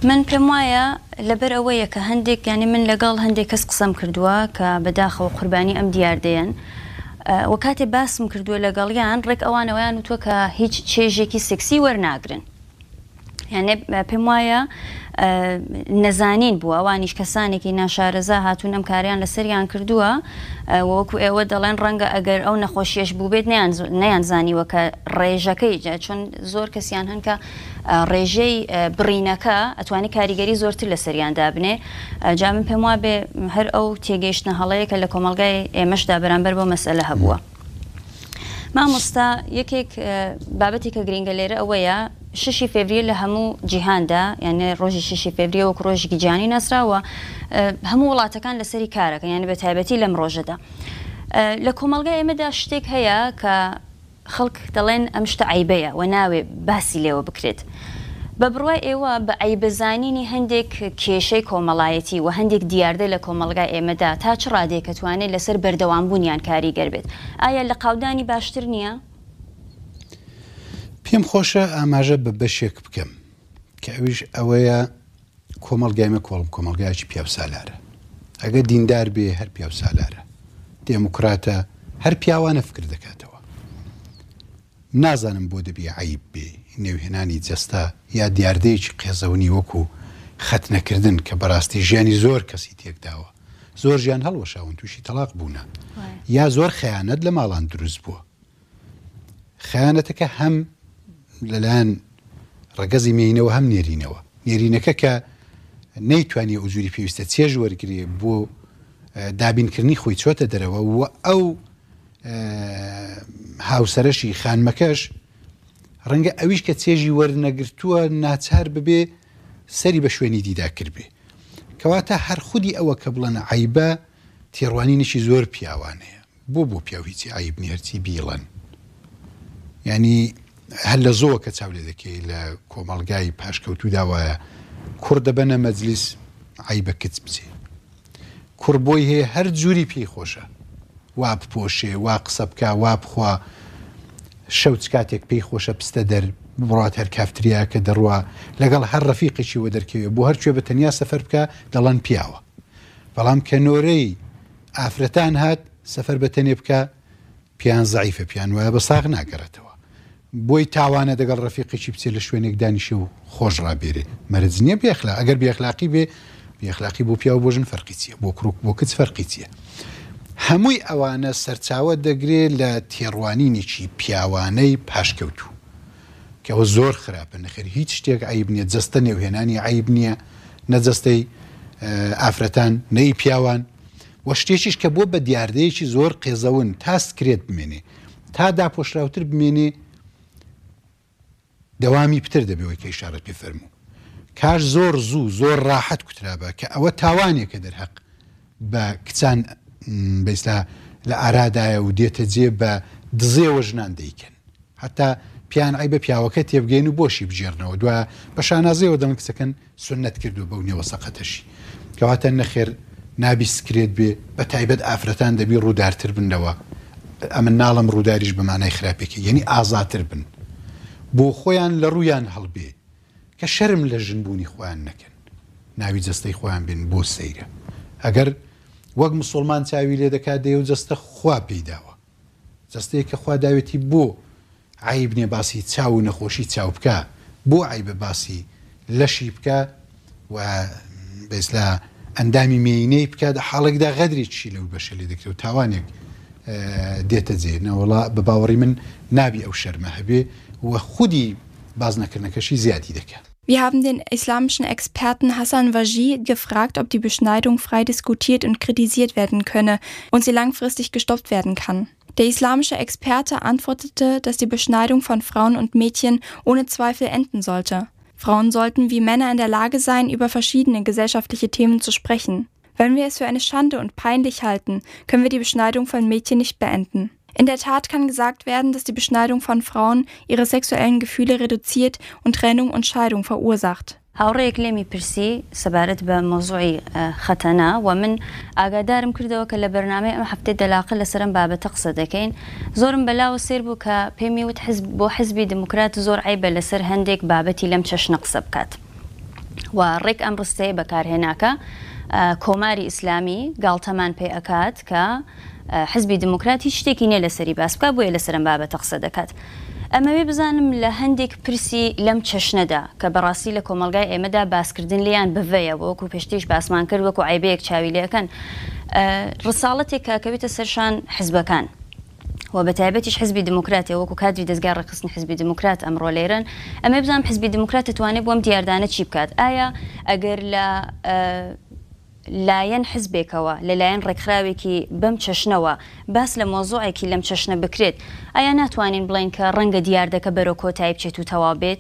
من پێم وایە لەبەر ئەوەیە کە هەندێک ینی من لەگەڵ هەندێک کەس قسەم کردووە کە بەداخەوە قوربانی ئەم دیاردەیەن و کاتێ باسم کردووە لەگەڵیان ڕێک ئەوانەوەیان وتووە کە هیچ چێژێکی سکسی وەرناگرن. یعنی پێم وایە نەزانین بووە ئەوانیش کەسانێکی ناشارەزا هاتوون ئەم کاریان لەسەریان کردووە وەکو ئێوە دەڵێن ڕەنگە ئەگەر ئەو نەخۆشیەش بوو بێت نەیانزانیوە کە ڕێژەکەی چۆن زۆر کەسیان هەن کە ڕێژەی بڕینەکە ئەتوانی کاریگەری زۆرتر لەسەریاندا بنێ. جا من پێم وا بێ هەر ئەو تێگەیشتنە هەڵەیە کە لە کۆمەڵگای ئێمەشدا بەرامبەر بۆ مەسئلە هەبووە. مامۆستا یەکێک بابەتی کە گرنگە لێرە ئەوەیە 6 فێڤریە لە هەموو جیهاندا یعنی ڕۆژی 6 فێڤریە وەکو ڕۆژێکی جیهانی ناسراوە هەموو وڵاتەکان لەسەری کارەکەن یعنی بە تایبەتی لەم ڕۆژەدا. لە کۆمەڵگای ئێمەدا شتێک هەیە کە خەڵک دەڵێن ئەم شتە عیبەیە و ناوێ باسی لێوە بکرێت. بە بڕوای ئێوە بە عیبەزانینی هەندێک کێشەی کۆمەڵایەتی و هەندێک دیاردە لە کۆمەڵگای ئێمەدا تا چ ڕادێک کە توانێت لەسەر بەردەوامبوونیان کاریگەر بێت ئایا لە قاودانی باشتر نییە؟ پێم خۆشە ئاماژە بە بەشێک بکەم کە ئەویش ئەوەیە کۆمەڵگایمە کۆمەڵگایکی پیاوسالارە. ئەگە دیندار بێ هەر پیاوسالارە، دێموکراتە هەر پیاوانە فکر دەکاتەوە. نازانم بۆ دەبی عیب بێ نێوهێنانی جەستا یا دیاردەیەکی قێزەونی وەکو خەتنەکردن کە بەڕاستی ژیانی زۆر کەسی تێکداوە، زۆر ژیان هەڵوەشاون تووشی تەلاق بوونە یا زۆر خەیانەت لە ماڵان دروست بووە. خەیانەتەکە هەم لەلایەن ڕەگەزی مێینەوە هەم نێرینەوە، نێرینەکە کە نەیتوانی ئوزوری پێویستە چێژ وەرگێ بۆ دابینکردنی خۆی چۆتە دەرەوە و ئەو هاوسەرەشی خانمەکەش ڕەنگە ئەویش کە چێژی وەرنەگرتووە ناچار ببێ سەری بە شوێنی دیدا کرد بێ. کەواتە هەر خودی ئەوە کە بڵەن عیبە تێڕوانینێکی زۆر پیاوانەیە. بۆ پیاو هیچی عیب نیەرچی بیڵەن. ینی هەر لە زۆوە کە چاو لێ دەکەی لە کۆمەڵگای پاشکەوتودا وایە کوڕ دەبەنە مەجلیس عیبە کچ بچێ. کوڕ بۆی هەیە هەر جووری پێی خۆشە، وا بپۆشێ، وا قسە بکە، وا بخوا، شەوت کاتێک پێی خۆشە پستە دەر بڕات هەر کافتریا کە دەڕوا لەگەڵ هەر ڕەفیقێکی وە دەرکەوێت بۆ هەرکوێ بە تەنیا سەفەر بکە دەڵەن پیاوە. بەڵام کە نۆرەی ئافرەتان هات سەفەر بە تەنێ بکە پیان زەعیفە، پیان وایە بە ساغ ناگەڕێتەوە. بۆی تاوانە دەگەڵ ڕەفیقێکی بچێت لە شوێنێک دانیشە و خۆش ڕابێرێ. مەرج نییە بێخلاق، ئەگەر بێخلاقی بێ بێخلاقی بۆ پیاو بۆ ژن فەرقی چییە، بۆ کوڕ بۆ کچ فەرقی چییە؟ هەمووی ئەوانە سەرچاوە دەگرێت لە تێڕوانینێکی پیاوانەی پاشکەوتوو کەەوە زۆر خراپە. نەخێر هیچ شتێک عیب نییە، جەستە نێوهێنانی عیب نییە، نەجەستەی ئافرەتان نەی پیاوان وە شتێکیش کە بۆ بە دیاردەیەکی زۆر قێزەون تا سکرێت بمێنێ تا داپۆشراوتر بمێنێ دەوامی پتر دەبێەوەی کە ئیشارەت پێ فەرموو. کاش زۆر زوو زۆر ڕاحەت کوترابە کە ئەوە تاوانێکە دەرحەق بە کچان بەیستا لە ئارادایە و دێتە جێ بە دزێوە ژنان دەیکەن، حتا پیان عیبە پیاوەکە تێبگەین و بۆشی بجێڕنەوە دوایە بە شانازیەوە دەمە کچەکەن سنەت کردو بەو نێوە سەقەتەشی. کەواتە نەخێر نابی سکرێت بێ بە تایبەت ئافرەتان دەبی ڕوودارتر بنەوە. ئەمە ناڵم ڕووداریش بەمانای خراپێکی یعنی ئازاتر بن بۆ خۆیان لە ڕوویان هەڵبێ کە شەرم لە ژنبوونی خۆیان نەکەن، ناوی جەستەی خۆیان بێن بۆ سەیرە. ئەگەر وەک مسلمان چاوی لێ دەکات دەیە و جەستە خوا پێیداوە، جەستەیە کە خوا داوێتی بۆ عیب نیە باسی چاو و نەخۆشی چاو بکە، بۆ عیبە باسی لەشی بکە و بەیسلا ئەندامی مێینەی بکات حاڵێکدا غەدری چی لەو بەشە لێ دەکرێت و تاوانێک دێتە جێ نەوەڵا بە باوەڕی من نابی ئەو شەرمە هەبێ و خودی بازنەکردنەکەشی زیادی دەکات. Wir haben den islamischen Experten Hassan Wajih gefragt, ob die Beschneidung frei diskutiert und kritisiert werden könne und sie langfristig gestoppt werden kann. Der islamische Experte antwortete, dass die Beschneidung von Frauen und Mädchen ohne Zweifel enden sollte. Frauen sollten wie Männer in der Lage sein, über verschiedene gesellschaftliche Themen zu sprechen. Wenn wir es für eine Schande und peinlich halten, können wir die Beschneidung von Mädchen nicht beenden. In der Tat kann gesagt werden, dass die Beschneidung von Frauen ihre sexuellen Gefühle reduziert und Trennung und Scheidung verursacht. هاوڕێیەک لێمی پرسی سەبارەت بە مۆزوعی خەتەنا و من ئاگادارم کردەوە کە لە بەرنامەی ئەم هەفتەی دەلاقە لەسەرم بابەتە قسە دەکەین. زۆرم بەلاوە سێر بوو کە پێمی وت بۆ حزبی دموکرات زۆر عیبە لەسەر هەندێک بابەتی لەم چەشنە قسە بکات. و ڕێک ئەم ڕستەیە بەکارهێناکە کۆماری ئیسلامی گاڵتەمان پێ ئەکات کە حزبی دموکراتی شتێکی نیە لەسەری باس بکە بۆیە لەسەرم بابەتە قسە دەکات. ئەمەوێ بزانم لە هەندێک پرسی لەم چەشنەدا کە بەڕاستی لە کۆمەلگای ئێمەدا باسکردن لیان بڤەیە وەکو پێشتیش باسمان کرد وەکو عیبەیەک چاوی لەکەن ڕساڵەتێک کەکەوێتە سەرشان حزبەکان و بەتایبەتیش حزبی دموکراتیە وەکو کادری دەستگای ڕێکخستنی حزبی دموکرات ئەمڕۆ لێرن ئەمە بزانم حزبی دموکرات دەتوانێت بۆم دیاردانە چی بکات ئایا ئەگەر لە لایەن حزبێکەوە لەلایەن ڕێکخراوێکی بەم چەشنەوە باس لە مۆزوعێکی لەم چەشنە بکرێت ئایا ناتوانین بڵین کە ڕەنگە دیاردەکە بەرەو کۆتایی بچێت و تەواو بێت؟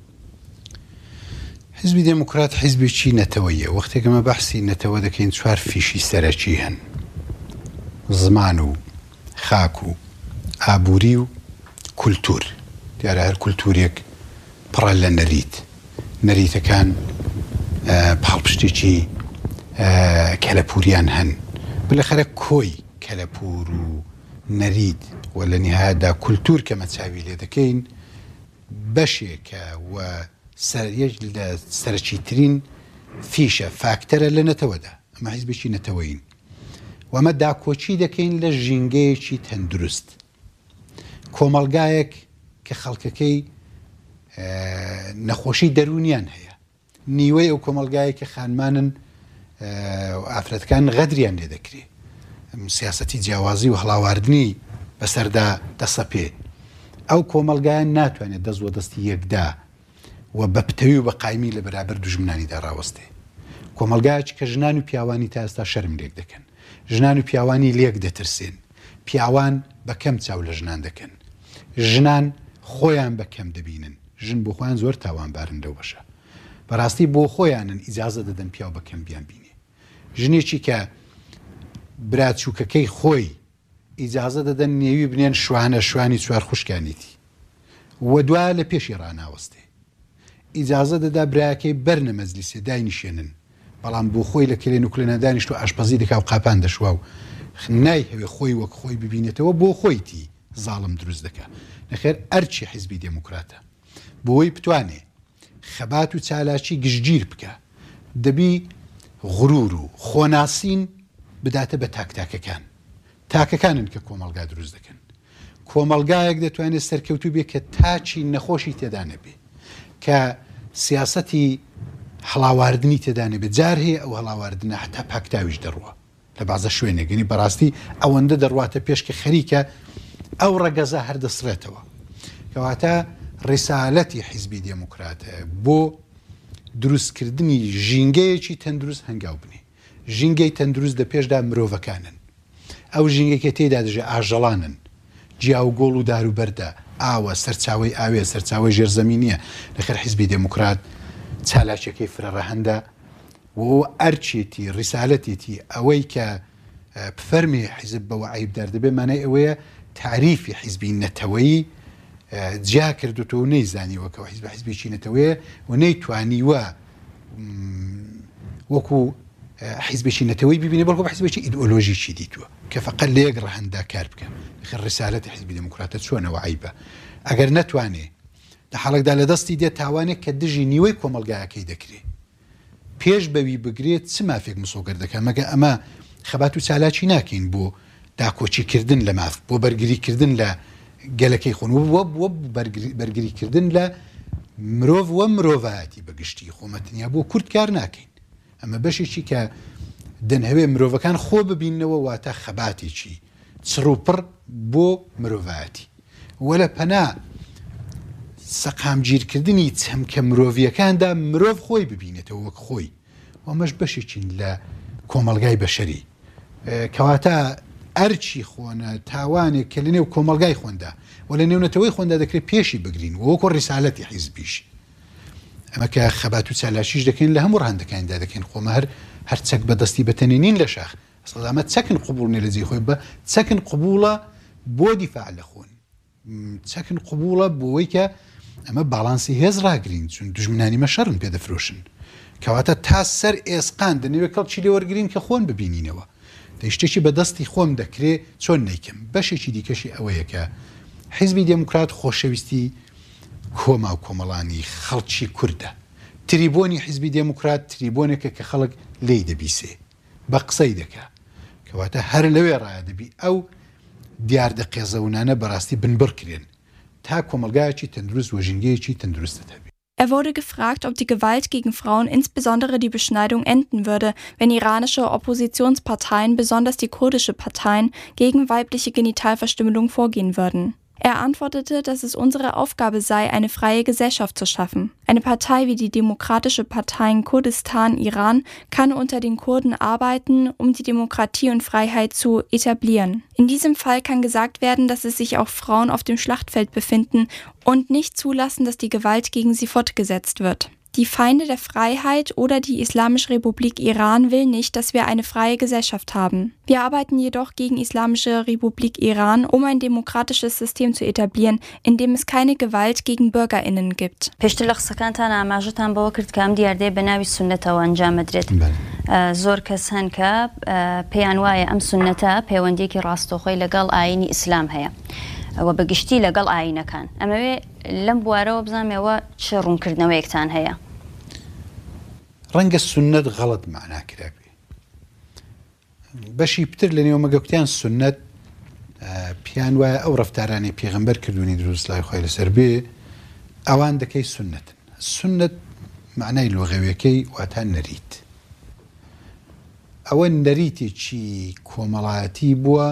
حزبی دموکرات حزبێکی نەتەوەیە وەختێکمە بەحسی نەتەوە دەکەین 4 فیشی سەرەکی هەن زمان و خاک و ئابووری و کولتور دیارە هەر کولتورێک پڕە لە نەریتەکان پاڵپشتێکی کەلەپوریان هەن بلەخەرە کۆی کەلەپور و نەرید و لە نهایەتدا کولتور کە مەچاوی لێ دەکەین بەشێکە و یەک لە سەرچیترین فیشە فاکتەرە لە نەتەوەدا ئەمە حیزبێکی نەتەوەین و ئەمە داکۆچی دەکەین لە ژینگەیەکی تەندروست کۆمەلگایەک کە خەڵکەکەی نەخۆشی دەرونیان هەیە نیوەی ئەو کۆمەلگایە کە خانمانن ئافرەتەکان غەدریان لێ دەکرێت سیاسەتی جیاوازی و هەڵاواردنی بەسەردا دەسە پێ ئەو کۆمەلگایان ناتوانێت دەست دەستی یەکدا و بە پتەوی و بە قایمی لە بەرابەر دوژمنانیدا ڕاوەستێ کۆمەلگایەک کە ژنان و پیاوانی تا ئێستا شەرم لێک دەکەن ژنان و پیاوانی لێک دەترسێن پیاوان بەکەم چاو لە ژنان دەکەن ژنان خۆیان بەکەم دەبینن ژن بۆ خۆیان زۆر تاوانبارن لەو بەشە بەڕاستی بۆ خۆیانن ئیجازە دەدەن پیاو بەکەم بیان بینێ ژنێکی کە براچووکەکەی خۆی ئیجازە دەدەن نێوی بنێن شوانی چوار خوشکانیتی و دوایە لە پێشی ڕناوەستێ ئیجازە دەدا برایەکەی بەرنە مەجلیسێ داینیشێنن بەڵام بۆ خۆی لە کلێن و کلێنە دانیشت و ئاشپەزی دەکا و قاپان دەشوا و نای هەوێ خۆی وەک خۆی ببینێتەوە بۆ خۆیتی زاڵم دروست دەکات نەخێر ئەرچی حیزبی دموکراتە بۆی بتوانێ خەبات و چالاکی گشتگیر بکە دەبی غرور و خۆناسین بداتە بە تاکەکانن کە کۆمەلگا دروست دەکەن کۆمەلگایەک دەتوانێت سەرکەوتوو بێ کە تاچی نەخۆشی تێدا نەبێ کە سیاسەتی هەڵاواردنی تێدا نەبێت جار هەیە ئەو هەڵاواردنە حتا پاکتاویش دەڕوە لە بازە شوێنێگەنی بەڕاستی ئەوەندە دەڕواتە پێش کە خەریکە ئەو ڕەگەزە هەردەسرێتەوە کەواتە ڕیسالەتی حیزبی دموکراتە بۆ دروستکردنی ژینگەیەکی تەندروست هەنگاو بنێ ژینگەی تەندروست دە پێشدا مرۆڤەکانن ئەو ژینگەکە تێدا دەژێ ئاژەڵانن جیاوگۆڵ و داروبەردە ئاوە سەرچاوی ئاوێ سەرچاوی ژێرزەمینیە لەخەر حیزبی دموکرات چالاکیەکەی فرەڕە هەندە و ئەرچێتی ڕیسالەتێتی ئەوەی کە فەرمی حیزب بەوە عیبدار دەبێ مانای ئەوەیە تعریفی حیزبی نەتەوەیی جیا کردوتەوە و نەیزانیوەکەەوە حیزبێکی نەتەوەیە و نەیتوانیوە وەکو حیزبێکی نەتەوەی ببینێ بەڵکو حیزبێکی ئیدئۆلۆژیکی دیتووە کە فەقەت لە یەک ڕەهەندا کار بکە خێر ڕیسالەتی حیزبی دموکراتە چۆنەوە عیبە ئەگەر نەتوانێ لە حاڵێکدا لە دەستی دێت تاوانێک کە دژی نیوەی کۆمەلگایەکەی دەکرێت پێش بەوی بگرێت چ مافێک مسۆگەر دەکە مەگە ئەمە خەبات و چالاکی ناکەین بۆ داکۆچیکردن لە ماف بۆ بەرگریکردن لە گەلەکەی خۆن وە بەرگریکردن لە مرۆڤ وە مرۆڤایەتی بەگشتی خۆمەتنیا بۆ کورد کار ناکەین ئەمە بەشێکی کە دەنهەوێ مرۆڤەکان خۆ ببینەوە واتە خەباتێکی چڕوپڕ بۆ مرۆڤایەتی وەلە پەنا سەقامگیرکردنی چەمکە مرۆڤیەکاندا مرۆڤ خۆی ببینێتەوە وەک خۆی وەمەش بەشێکین لە کۆمەلگای بەشەری کەواتە ئەرچی خۆنە تاوانێک کە لە نێو کۆمەلگای خۆندا و لە نێونەتەوەی خۆندا دەکرێت پێشی بگرین وەکو ڕیسالەتی حیزبیش ئەمە کە خەبات و چالاشیش دەکەین لە هەموو ڕەهەندەکاندا دەکەین خۆمە هەر چەک بەدەستی بەتەنێنین لە شاخ ئەمە چەکن قبول نێ لە جێ خۆی بە چەکن قبوڵە بۆ دیفاع لە خۆن چەکن قبوڵە بۆەوەی کە ئەمە باڵانسی هێز ڕاگرین چون دژمنانیمە شەڕن پێدەفرۆشن کەواتە تا سەر ئێسقان دەنەوێت کەڵکی لێ وەرگرین کە خۆن ببینینەوە شتێکی بەدەستی خۆم دەکرێت چۆن نیکەم بەشێکی دیکەشی ئەوەیە کە حیزبی دموکرات خۆشەویستی کۆما و کۆمەڵانی خەڵکی کووردە تریبۆنی حیزبی دێموکرات تریبۆنێکە کە خەڵک لێی دەبیسێ بە قسەی دەکا کەواتە هەر لەوێ ڕایدەبی ئەو دیاردە قێزەونانە بەڕاستی بنبڕکرێن تا کۆمەلگایەکی تەندروست و ژینگەیەکی تەندروستە هەبێت. Er wurde gefragt, ob die Gewalt gegen Frauen, insbesondere die Beschneidung, enden würde, wenn iranische Oppositionsparteien, besonders die kurdische Parteien, gegen weibliche Genitalverstümmelung vorgehen würden. Er antwortete, dass es unsere Aufgabe sei, eine freie Gesellschaft zu schaffen. Eine Partei wie die Demokratische Partei in Kurdistan, Iran, kann unter den Kurden arbeiten, um die Demokratie und Freiheit zu etablieren. In diesem Fall kann gesagt werden, dass es sich auch Frauen auf dem Schlachtfeld befinden und nicht zulassen, dass die Gewalt gegen sie fortgesetzt wird. Die Feinde der Freiheit oder die Islamische Republik Iran will nicht, dass wir eine freie Gesellschaft haben. Wir arbeiten jedoch gegen Islamische Republik Iran, um ein demokratisches System zu etablieren, in dem es keine Gewalt gegen BürgerInnen gibt. پێشتر لە قسەکانتان ئاماژەتان بەوە کرد کە ئەم دیاردەیە بە ناوی سونەتەوە ئەنجامەدرێت. زۆر کەس هەن کە پێیان وایە ئەم سونەتە پەیوەندیەکی ڕاستەوخۆی لەگەڵ ئاینی ئیسلام هەیە. ئەوە بەگشتی لەگەڵ ئاینەکان. ئەمەوێ لەم بوارەوە بزانمەوە چه ڕوونکردنەوەیەکتان هەیە. ڕەنگە سونەت غەڵەت معنا کرابێ. بەشی پتر لە نێو مەگەوتیان سونەت پیان وایە ئەو ڕەفتارانی پێغەمبەر کردوونی دروست لای خۆی لەسەر بێ ئەوان دەکەی سونەتن. سونەت معنای لۆغەویەکەی واتە نەریت. ئەوە نەریتێکی کۆمەڵایەتی بووە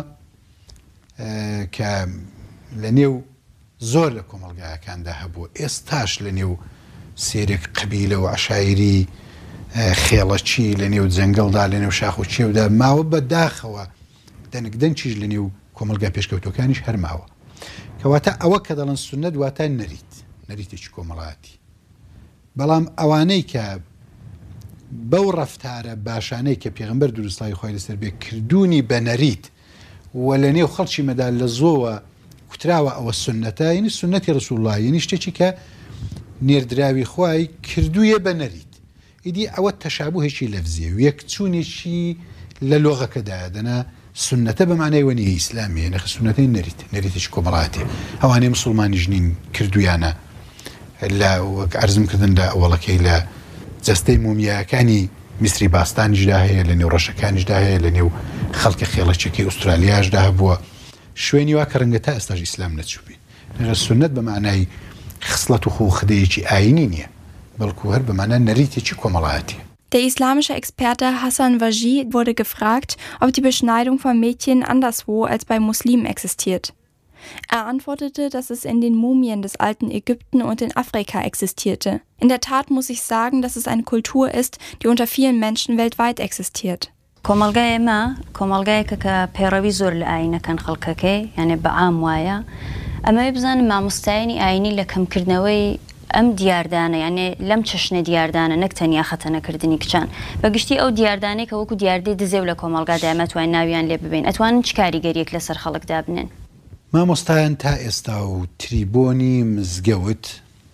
کە لە نێو زۆر لە کۆمەڵگایەکاندا هەبوو. ئێستاش لە نێو سێرێک قەبیلە و عەشایری خێڵەچی لە نێو جەنگەڵدا لە نێو شاخ و چێودا ماوە بەداخەوە دەنگدەنچیش لە نێو کۆمەلگا پێشکەوتەکانیش هەر ماوە. کەواتە ئەوە کە دەڵێن سونەت واتە نەریت نەریتێکی کۆمەڵایەتی. بەڵام ئەوانەی کە بەو ڕەفتارە باشانەی کە پێغەمبەر دروستڵی خۆی لەسەر بێ کردوونی بە نەریت و لە نێو خەڵکی مەدا لە زۆوە کوتراوە ئەوە سونەتە یعنی سونەتی ڕەسوڵ الله یعنی شتێکی کە نێردراوی خوای کردوویە بە نەریت. ئیدی ئەوە تەشابوهێکی لەفزیە و یەکچوونێکی لە لۆغەکەدایە دەنا سونەتە بە معنای وەنیە ئیسلامیە نەخ سونەتەی نەریت نەریتێکی کۆمەڵایەتێ. ئەوانەی موسڵمانیش نین کردویانە لە وەک عەرزم کردندا ئەوڵەکەی لە جەستەی مومیایەکانی میسری باستانیشدا هەیە لە نێو ڕەشەکانیشدا هەیە لە نێو خەڵکە خێڵەچێکی ئوسترالیاشدا هەبووە شوێنی وا کە ڕەنگە تا ئێستاش ئیسلام نەچووبێ. نەخ سونەت بە معنای خصلەت و خۆخدەیەکی ئاینی نییە بەڵکو هەر بەمانە نەریتێکی کۆمەڵایەتی. Der islamische Experte Hassan Wajih wurde gefragt, ob die Beschneidung von Mädchen anderswo als bei Muslimen existiert. Er antwortete, dass es in den Mumien des alten Ägypten und in Afrika existierte. In der Tat muss ich sagen, dass es eine Kultur ist, die unter vielen Menschen weltweit existiert. کۆمەلگای ئێمە کۆمەلگایەکە کە پێڕەوی زۆر لە ئاینەکان خەڵکەکەی یعنی بە عام وایە ئەمەوێ بزانم مامۆستایانی ئاینی لە کەمکردنەوەی ئەم دیاردانە یعنی لەم چەشنە دیاردانە نەک تەنیا خەتەنەکردنی کچان بەگشتی ئەو دیاردانەی کە وەکو دیاردەی دزێو لە کۆمەلگادا ئەمەتوانین ناویان لێ ببین ئەتوانن چ کاریگەریەک لەسەر خەڵکدا بنێن. مامۆستایان تا ئێستا و تریبۆنی مزگەوت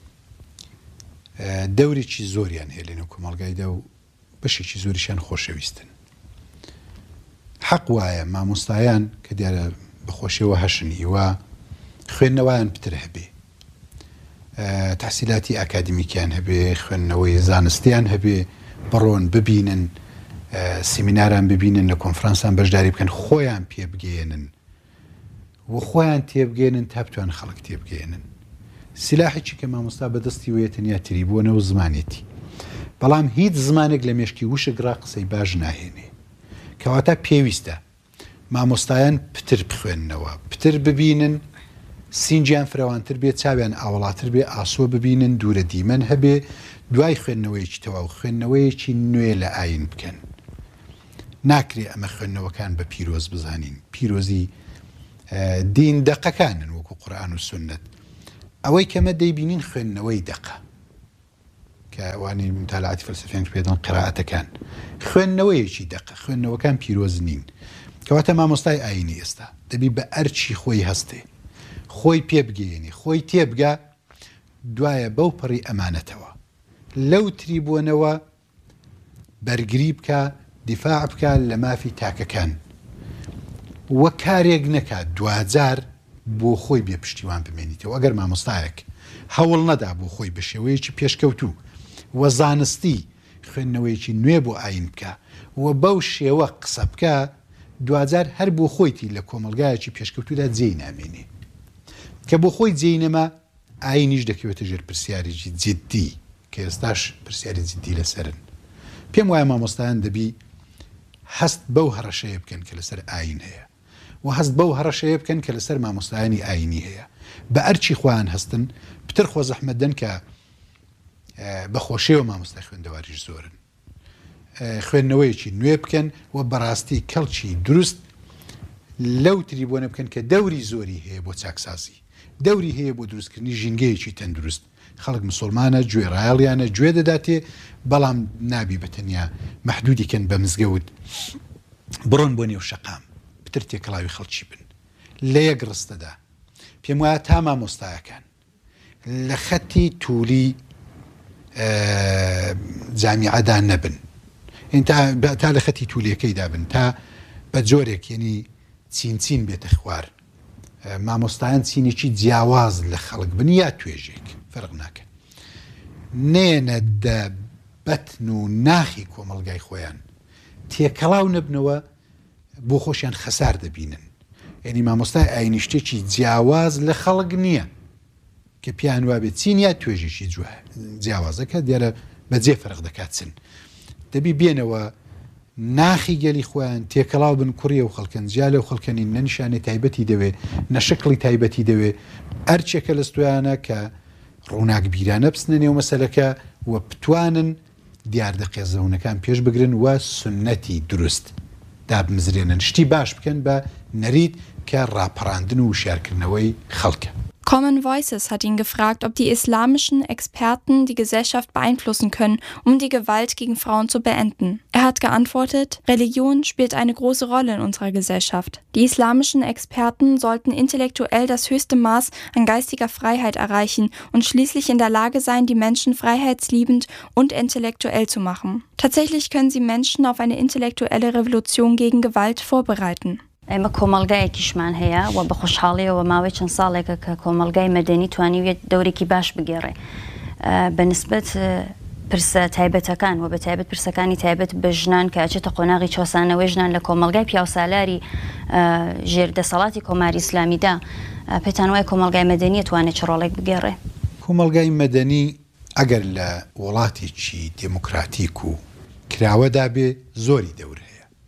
دەورێکی زۆریان هەیە لەنێو کۆمەلگایدا و بەشێکی زۆریشیان خۆشەویستن. حەق وایە مامۆستایان کە دیارە بەخۆشیەوە هەشنی و خوێندنەوەیان پتر هەبێ تحصیلاتی ئاکادمیکیان هەبێ خوێندنەوەی زانستیان هەبێ بڕۆن ببینن سیمیناران ببینن لە کۆنفرانسان بەشداری بکەن خۆیان پێبگەێنن و خۆیان تێبگەێنن تا بتوان خەڵک تێبگەێنن. سلاحێکی کە مامۆستا بەدەستی وەیە تەنیا تریبۆنە و زمانێتی بەڵام هیچ زمانێک لە مێشکی وشکرا قسەی باش ناهێنێ. کەواتە پێویستە مامۆستایان پتر بخوێننەوە پتر ببینن سینجیان فراوانتر بێت چاویان ئاوەڵاتر بێ ئاسۆ ببینن دوورە دیمەن هەبێ دوای خوێندنەوەیکی تەواو خوێندنەوەیەکی نوێ لە ئاین بکەن. ناکرێ ئەمە خوێندنەوەکان بە پیرۆز بزانین پیرۆزی دین دەقەکانن وەکو قورئان و سونەت. ئەوەی کەمە دەیبینین خوێندنەوەی دەقە کە ئەوانی متالعاتی فەلسفیان پێدەن قیرائەتەکان خوێندنەوەیەکی دەقە خوێندنەوەکان پیرۆز نین. کەواتە مامۆستای ئاینی ئێستا دەبی بە ئەرچی خۆی هەستێ خۆی پێبگەێنی خۆی تێبگە دوایە بەو پەڕی ئەمانەتەوە لەو تریبۆنەوە بەرگری بکە دیفاع بکە لە مافی تاکەکان وە کارێک نەکات دوجار بۆ خۆی بێ پشتیوان بمێنیتەوە. ئەگەر مامۆستایەک هەوڵ نەدا بۆ خۆی بە شێوەیەکی پێشکەوتوو وە زانستی خوێندنەوەیکی نوێ بۆ ئاین بکە و بەو شێوە قسە بکە دوجار هەر بۆ خۆیتی لە کۆمەلگایەکی پێشکەوتودا جێی نامێنێ کە بۆ خۆی جێی نەما ئاینیش دەکەوێتە ژێر پرسیارێکی جددی کە ئێستاش پرسیاری جددی لەسەرن پێم وایە مامۆستایان دەبی هەست بەو هەڕەشەیە بکەن کە لەسەر ئاین هەیە و هەست بەو هەڕەشەیە بکەن کە لەسەر مامۆستایانی ئاینی هەیە بە ئەرچی خۆیان هەستن پتر خۆ زەحمەتدەن کە بەخۆشیەوە مامۆستای خوێندەواریش زۆرن خوێندنەوەیەکی نوێ بکەن و بەڕاستی کەڵکی دروست لەو تریبۆنە بکەن کە دەوری زۆری هەیە بۆ چاکسازی دەوری هەیە بۆ دروستکردنی ژینگەیەکی تەندروست خەڵک مسلمانە گوێڕایەڵیانە گوێ دەداتێ بەڵام نابی بەتەنیا مەحدودیکەن بە مزگەوت بڕۆن بۆ نێو شەقام پتر تێکەڵاوی خەڵکی بن لە یەک ڕستەدا پێم وایە تا مامۆستایەکان لە خەتی توولی جامیعەدا نەبن تا لە خەتی توولیەکەیدا بن تا بە جۆرێک یعنی چین بێتە خوار مامۆستایان چینێکی جیاواز لە خەڵک بن یا توێژێک فەرق ناکەن نێنە بەتن و ناخی کۆمەلگای خۆیان تێکەڵاو نەبنەوە بۆ خۆشیان خەسار دەبینن یعنی مامۆستای ئاینی شتێکی جیاواز لە خەڵک نییە کە پیان وابێت چین یا توێژێکی جیاوازەکە دیارە بەجێ فەرق دەکات چن دەبی بێنەوە ناخی گەلی خۆیان تێکەڵاو بن کوڕیە و خەڵکەن جیا لەو خەڵکەنی نەنیشانەی تایبەتی دەوێ نەشکڵی تایبەتی دەوێ ئەرچێکە لە ستویانە کە ڕووناک بیرانە بچنە نێو مەسەلەکە و بتوانن دیاردەقێزەونەکان پێش بگرن و سنەتی دروست دابمزرێنن شتی باش بکەن بە نەرید کە ڕاپەڕاندن و شارکردنەوەی خەڵکە. Common Voices hat ihn gefragt, ob die islamischen Experten die Gesellschaft beeinflussen können, um die Gewalt gegen Frauen zu beenden. Er hat geantwortet, Religion spielt eine große Rolle in unserer Gesellschaft. Die islamischen Experten sollten intellektuell das höchste Maß an geistiger Freiheit erreichen und schließlich in der Lage sein, die Menschen freiheitsliebend und intellektuell zu machen. Tatsächlich können sie Menschen auf eine intellektuelle Revolution gegen Gewalt vorbereiten. ئێمە کۆمەلگایەکیشمان هەیە و بە خۆشحاڵیەوە ماوەی چەند ساڵێکە کە کۆمەلگای مەدەنی توانیوێت دەورێکی باش بگێڕێ بە نسبەت پرسە تایبەتەکان و بە تایبەت پرسەکانی تایبەت بە ژنان کە ئەچێتە قۆناغی چۆسانەوەی ژنان لە کۆمەلگای پیاوسالاری ژێردەسەڵاتی کۆماری ئیسلامیدا پێتان وایە کۆمەلگای مەدەنی توانێت چ ڕۆڵێک بگێڕێ کۆمەلگای مەدەنی ئەگەر لە وڵاتێکی دموکراتیک و کراوەدا بێ زۆری دەور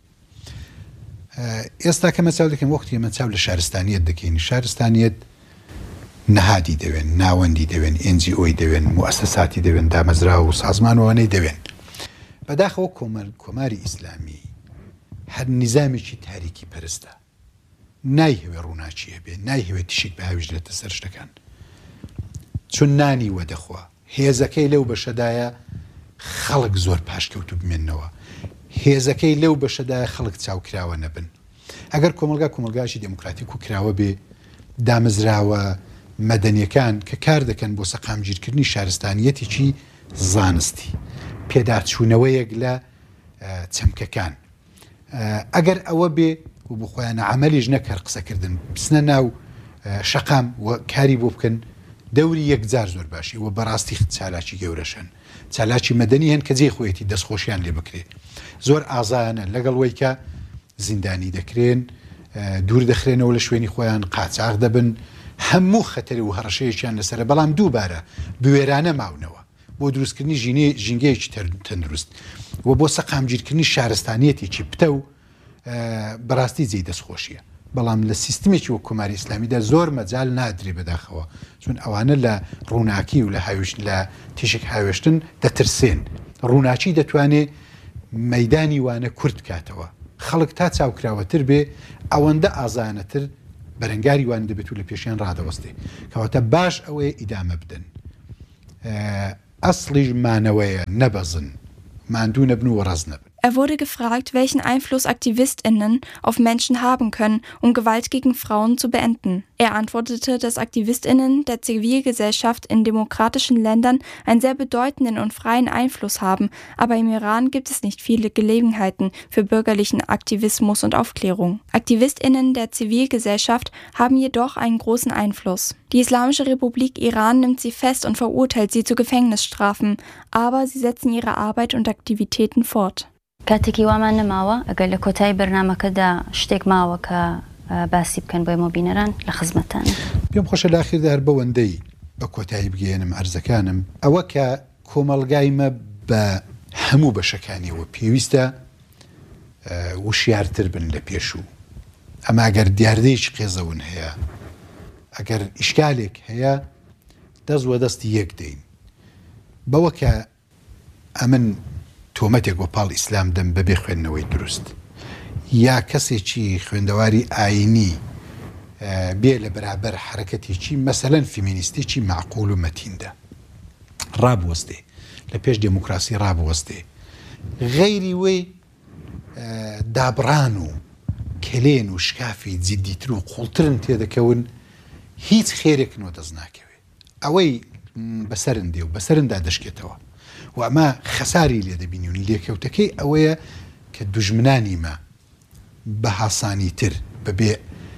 ئێستا کە مەچاو دەکەم وەختی مەچاو لە شارستانیەت دەکەین شارستانیەت نەهادی دەوێن ناوەندی دەوێن NGOی دەوێن موسساتی دەوێن دامەزرا و سازمانەوەی دەوێن بەداخەوە کۆماری ئیسلامی هەر نیزامێکی تاریکی پەرستە نایهوێ ڕووناچی هەبێ نایهوێت تشێک بە هاویژرێتە سەر شتەکان چون نانی وەدەخوا هێزەکەی لەو بەشەدایە خەڵک زۆر پاشکەوت و بمێننەوە هێزەکەی لەو بەشەدایە خەڵک چاوکراوە نەبن ئەگەر کۆمەلگاشی دموکراتیک و کراوە بێ دامەزراوە مەدەنیەکان کە کار دەکەن بۆ سەقامگیرکردنی شارستانیەتێکی زانستی پێداچوونەوەیەک لە چەمکەکان ئەگەر ئەوە بێ و بۆ خۆیانە عەمەلیش نەکرد قسەکردن بچنە ناو شەقام و کاری بۆ بکەن دەوری یەکجار زۆر باشی و بەڕاستی چالاکی گەورەشن چالاکی مەدەنی هەن کە جێ خۆیەتی دەستخۆشیان لێ بکرێت زۆر ئازایانە لەگەڵ وەی کە زیندانی دەکرێن دوور دەخرێنەوە لە شوێنی خۆیان قاچاق دەبن هەموو خەتەری و هەڕەشەیەکیان لەسەرە بەڵام دووبارە بوێرانە ماونەوە بۆ دروستکردنی ژینگەیەکی تەندروست و بۆ سەقامگیرکردنی شارستانیەتێکی پتە و بەڕاستی جێی دەستخۆشیە بەڵام لە سیستمێکی وە کۆماری ئیسلامیدا زۆر مەجال نادرێ بەداخەوە چون ئەوانە لە ڕووناکی و لە تیشک هاوێشتن دەترسێن ڕووناچی دەتوانێت مەدانی وانە کورت بکاتەوە خەڵک تا چاوکراوەتر بێ ئەوەندە ئازانەتر بەرەنگاری وان دەبێت و لە پێشیان ڕادەوەستێ کەواتە باش ئەوەیە ئیدامە بدەن ئەسڵیش مانەوەیە نەبەزن ماندوو نەبن و ڕەز نەبن Er wurde gefragt, welchen Einfluss AktivistInnen auf Menschen haben können, um Gewalt gegen Frauen zu beenden. Er antwortete, dass AktivistInnen der Zivilgesellschaft in demokratischen Ländern einen sehr bedeutenden und freien Einfluss haben, aber im Iran gibt es nicht viele Gelegenheiten für bürgerlichen Aktivismus und Aufklärung. AktivistInnen der Zivilgesellschaft haben jedoch einen großen Einfluss. Die Islamische Republik Iran nimmt sie fest und verurteilt sie zu Gefängnisstrafen, aber sie setzen ihre Arbeit und Aktivitäten fort. کاتێکی وامان نەماوە ئەگەر لە کۆتایی بەرنامەکەدا شتێک ماوە کە باسی بکەن بۆ ئێمە بینەران لە خزمەتان. پێم خۆشە لاخیردا هەر بەوەندەی بە کۆتایی بگەێنم عەرزەکانم ئەوە کە کۆمەڵگایمە بە هەموو بەشەکانیەوە پێویستە وشیارتر بن لە پێشوو. ئەمە ئەگەر دیاردەیەکی قێزەون هەیە ئەگەر ئیشکالێک هەیە دەست وە دەستی یەک دەین بەوە کە ئەمن تۆمەتێک بۆ پاڵ ئیسلام دەم بەبێ خوێندنەوەی دروست یا کەسێکی خوێندەواری ئاینی بێ لە بەرابەر حرەکەتێکی مەسەلەن فیمینیستێکی معقول و مەتیندا ڕابوەستێ لە پێش دموکراسی ڕابوەستێ غەیری وێ دابڕان و کلێن و شکافی جدیتر و قوڵترن تێدەکەون هیچ خێرێکنەوە دەست ناکەوێ ئەوەی بەسەرندێ و بەسەرندا دەشکێتەوە و ئەمە خەساری لێ دەبینی و لێکەوتەکەی ئەوەیە کە دوژمنانیمە بە هاسانی تر بەبێ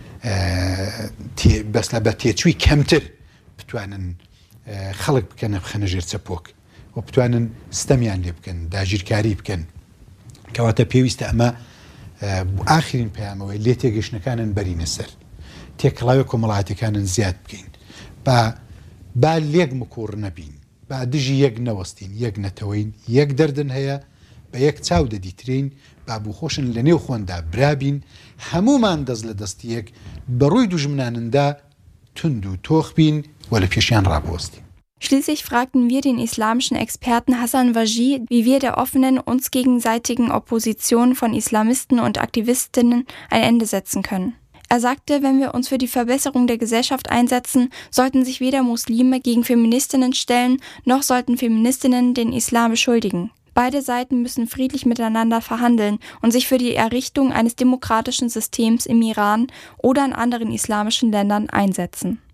بەسلە بە تێچووی کەمتر بتوانن خەڵک بکەنە بخەنە ژێر چەپۆک و بتوانن ستەمیان لێ بکەن داگیرکاری بکەن کەواتە پێویستە ئەمە ئاخرین پەیامەوەی لێ تێگەشتنەکانن بەرینە سەر تێکڵاوی کۆمەڵایەتەکانن زیاد بکەین با لێک مکوڕ نەبین با دژی یەک نەوەستین یەک نەتەوەین یەک دەردن هەیە بە یەک چاو دەدیترین با بوخۆشن لە نێو خۆندا برابین هەمومان دەست لە دەستی یەک بەڕووی دوژمنانندا تند و تۆخ بین و لە پێشیان ڕابوەستین. Schließlich fragten wir den islamischen Experten Hassan Wajid, wie wir der offenen, uns gegenseitigen Opposition von Islamisten und Aktivistinnen ein Ende setzen können. Er sagte, wenn wir uns für die Verbesserung der Gesellschaft einsetzen, sollten sich weder Muslime gegen Feministinnen stellen, noch sollten Feministinnen den Islam beschuldigen. Beide Seiten müssen friedlich miteinander verhandeln und sich für die Errichtung eines demokratischen Systems im Iran oder in anderen islamischen Ländern einsetzen.